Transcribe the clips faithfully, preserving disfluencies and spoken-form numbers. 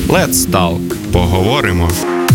Let's Talk. Поговоримо.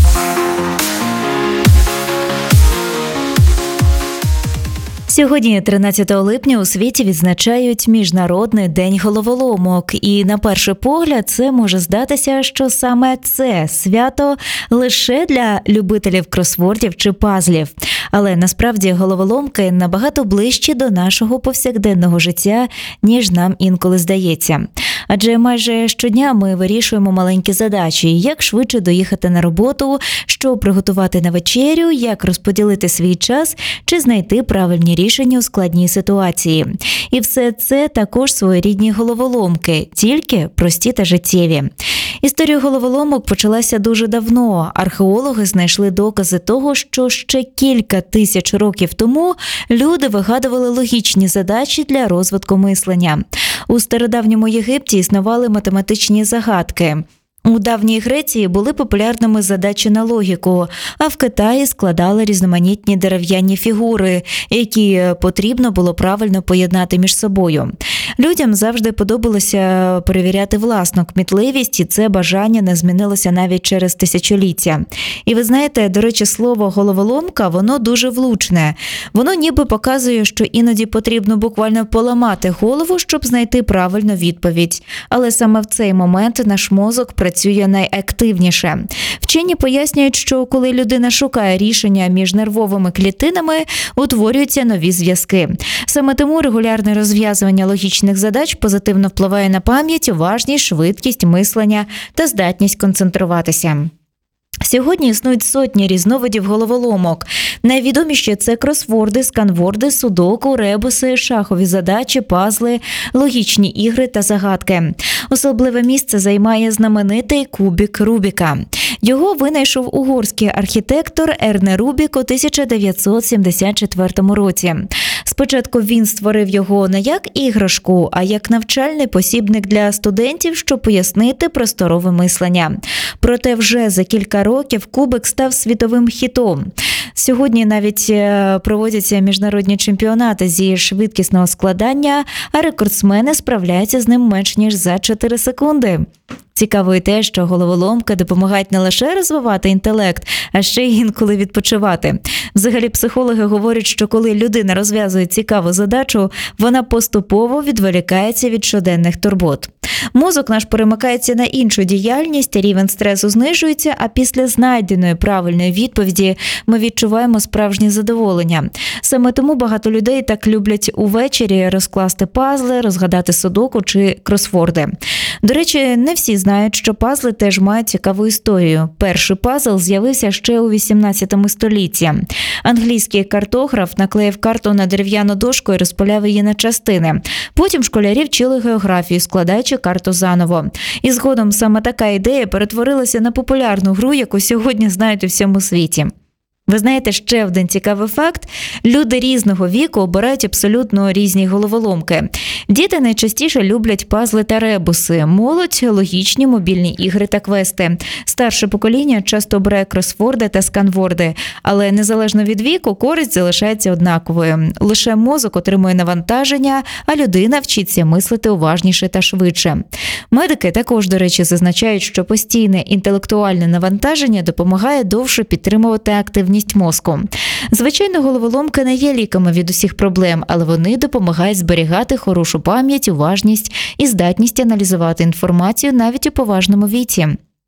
Сьогодні, тринадцятого липня, у світі відзначають Міжнародний день головоломок. І на перший погляд це може здатися, що саме це свято лише для любителів кросвордів чи пазлів. Але насправді головоломки набагато ближчі до нашого повсякденного життя, ніж нам інколи здається. Адже майже щодня ми вирішуємо маленькі задачі, як швидше доїхати на роботу, що приготувати на вечерю, як розподілити свій час чи знайти правильні рішення у складній ситуації. І все це також своєрідні головоломки, тільки прості та життєві. Історія головоломок почалася дуже давно. Археологи знайшли докази того, що ще кілька тисяч років тому люди вигадували логічні задачі для розвитку мислення. У стародавньому Єгипті існували математичні загадки. У давній Греції були популярними задачі на логіку, а в Китаї складали різноманітні дерев'яні фігури, які потрібно було правильно поєднати між собою. Людям завжди подобалося перевіряти власну кмітливість, і це бажання не змінилося навіть через тисячоліття. І ви знаєте, до речі, слово «головоломка», воно дуже влучне. Воно ніби показує, що іноді потрібно буквально поламати голову, щоб знайти правильну відповідь. Але саме в цей момент наш мозок працює найактивніше. Вчені пояснюють, що коли людина шукає рішення між нервовими клітинами, утворюються нові зв'язки. Саме тому регулярне розв'язування логічних задач позитивно впливає на пам'ять, уважність, швидкість мислення та здатність концентруватися. Сьогодні існують сотні різновидів головоломок. Найвідоміші – це кросворди, сканворди, судоку, ребуси, шахові задачі, пазли, логічні ігри та загадки. Особливе місце займає знаменитий кубик Рубіка. Його винайшов угорський архітектор Ерне Рубік у тисяча дев'ятсот сімдесят четвертому році. Спочатку він створив його не як іграшку, а як навчальний посібник для студентів, щоб пояснити просторове мислення. Проте вже за кілька років кубик став світовим хітом. Сьогодні навіть проводяться міжнародні чемпіонати зі швидкісного складання, а рекордсмени справляються з ним менш ніж за чотири секунди. Цікаво і те, що головоломки допомагають не лише розвивати інтелект, а ще й інколи відпочивати. Взагалі психологи говорять, що коли людина розв'язує цікаву задачу, вона поступово відволікається від щоденних турбот. Мозок наш перемикається на іншу діяльність, рівень стресу знижується, а після знайденої правильної відповіді ми відчуваємо справжнє задоволення. Саме тому багато людей так люблять увечері розкласти пазли, розгадати судоку чи кросворди. До речі, не всі знають, що пазли теж мають цікаву історію. Перший пазл з'явився ще у вісімнадцятому столітті. Англійський картограф наклеїв карту на дерев'яну дошку і розпиляв її на частини. Потім школярі вчили географію, складаючи карту заново. І згодом саме така ідея перетворилася на популярну гру, яку сьогодні знають у всьому світі. Ви знаєте, ще один цікавий факт – люди різного віку обирають абсолютно різні головоломки. Діти найчастіше люблять пазли та ребуси, молодь – логічні мобільні ігри та квести. Старше покоління часто обирає кросворди та сканворди, але незалежно від віку користь залишається однаковою. Лише мозок отримує навантаження, а людина вчиться мислити уважніше та швидше. Медики також, до речі, зазначають, що постійне інтелектуальне навантаження допомагає довше підтримувати активність мозку. Звичайно, головоломки не є ліками від усіх проблем, але вони допомагають зберігати хорошу пам'ять, уважність і здатність аналізувати інформацію навіть у поважному віці.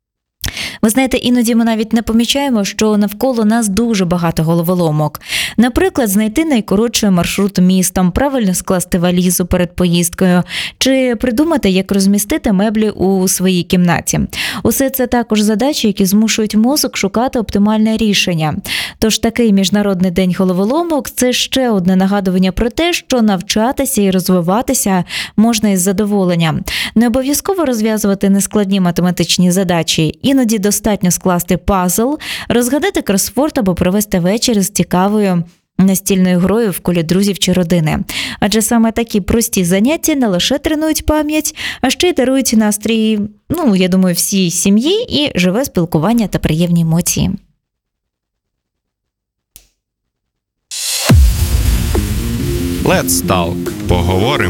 Ви знаєте, іноді ми навіть не помічаємо, що навколо нас дуже багато головоломок. Наприклад, знайти найкоротший маршрут містом, правильно скласти валізу перед поїздкою, чи придумати, як розмістити меблі у своїй кімнаті. Усе це також задачі, які змушують мозок шукати оптимальне рішення. Тож такий Міжнародний день головоломок – це ще одне нагадування про те, що навчатися і розвиватися можна із задоволенням. Не обов'язково розв'язувати нескладні математичні задачі. Іноді достатньо скласти пазл, розгадати кросворд або провести вечір з цікавою настільною грою в колі друзів чи родини. Адже саме такі прості заняття не лише тренують пам'ять, а ще й дарують настрій, ну, я думаю, всій сім'ї і живе спілкування та приємні емоції. Let's Talk. Поговоримо.